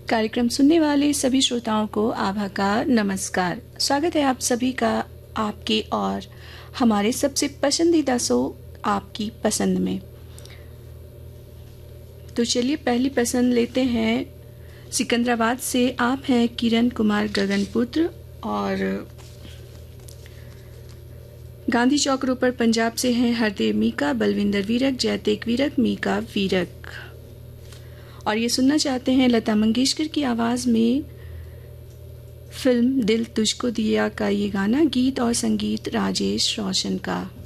कार्यक्रम सुनने वाले सभी श्रोताओं को आभा का नमस्कार। स्वागत है आप सभी का आपके और हमारे सबसे पसंदीदा शो आपकी पसंद में। तो चलिए पहली पसंद लेते हैं। सिकंदराबाद से आप हैं किरण कुमार गगनपुत्र और गांधी चौक रोड पर पंजाब से हैं हरदेव मीका, बलविंदर वीरक, जयतेक वीरक, मीका वीरक और ये सुनना चाहते हैं लता मंगेशकर की आवाज़ में फिल्म दिल तुझको दिया का ये गाना, गीत और संगीत राजेश रोशन का।